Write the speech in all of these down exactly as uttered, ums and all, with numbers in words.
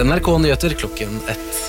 N R K Nyheter klokken ett.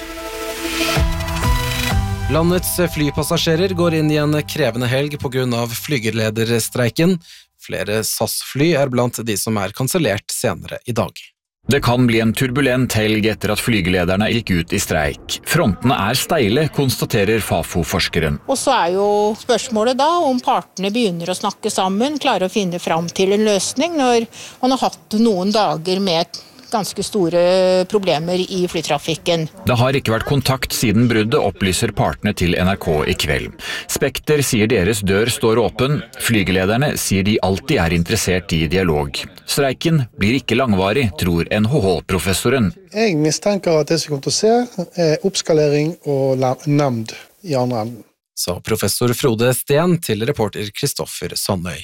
Landets flypassasjerer går inn i en krevende helg på grunn av flygelederstreiken. Flere S A S-fly er blant de som er kansellert senere i dag. Det kan bli en turbulent helg etter at flygelederne gikk ut i streik. Frontene er steile, konstaterer Fafo-forskeren. Og så er jo spørsmålet da om partene begynner å snakke sammen, klarer å finne fram til en løsning når man har hatt noen dager med ganske store problemer i flytrafikken. Det har ikke vært kontakt siden bruddet, opplyser partene til N R K i kveld. Spekter sier deres dør står åpen. Flygelederne sier de alltid er interessert i dialog. Streiken blir ikke langvarig, tror N H H-professoren. Jeg mistenker at det som kommer til å se er oppskalering og nemnd i andre enden. Så professor Frode Sten til reporter Kristoffer Sandøy.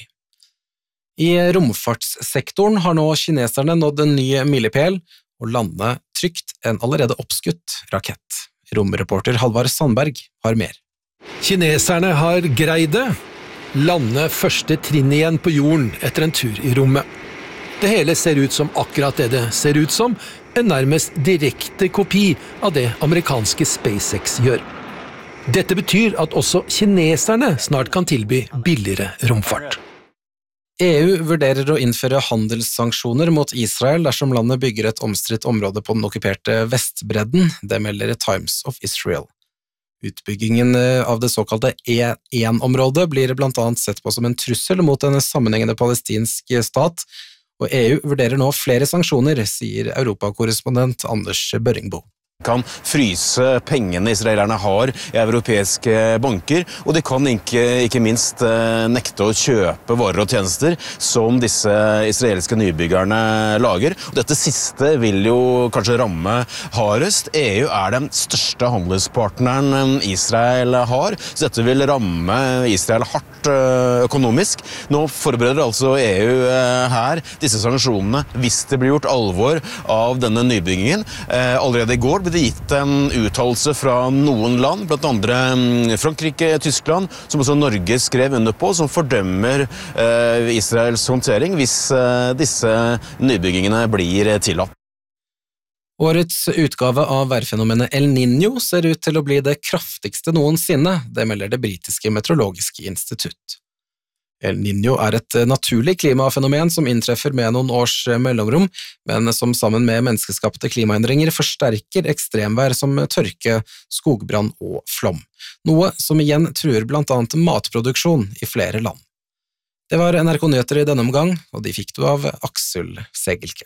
I romfartssektoren har nå kineserne nådd en ny milepæl og landet trygt en allerede oppskutt rakett. Romreporter Halvard Sandberg har mer. Kineserne har greid det. Lande første trinn igjen på jorden etter en tur i rommet. Det hele ser ut som akkurat det det ser ut som, en nærmest direkte kopi av det amerikanske SpaceX gjør. Dette betyr at også kineserne snart kan tilby billigere romfart. E U vurderer å innføre handelssanksjoner mot Israel dersom landet bygger et omstridt område på den okkuperte Vestbredden, det melder Times of Israel. Utbyggingen av det såkalte E én-området blir blant annet sett på som en trussel mot en sammenhengende palestinsk stat, og E U vurderer nå flere sanksjoner, sier europakorrespondent Anders Børringbo. Kan fryse pengene israelerne har i europeiske banker, og de kan ikke, ikke minst nekte å kjøpe varer og tjenester som disse israelske nybyggerne lager. Og dette siste vil jo kanskje ramme hardest. E U er den største handelspartneren Israel har, så dette vil ramme Israel hardt økonomisk. Nå forbereder altså E U her disse sanksjonene hvis det blir gjort alvor av denne nybyggingen. Allerede i går ble det gitt en uttalelse fra noen land, blant andre Frankrike, Tyskland, som også Norge skrev under på, som fordømmer eh, Israels håndtering hvis eh, disse nybyggingene blir tillatt. Årets utgave av værfenomenet El Niño ser ut til å bli det kraftigste noensinne, det melder det britiske meteorologiske institutt. El Niño er et naturlig klimafenomen som inntreffer med noen års mellomrom, men som sammen med menneskeskapte klimaendringer forsterker ekstremvær som tørke, skogbrann og flom. Noe som igjen truer blant annet matproduksjon i flere land. Det var N R K Nyheter i denne omgang, og de fikk du av Aksel Segelke.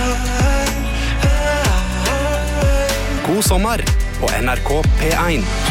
God sommer på N R K P én.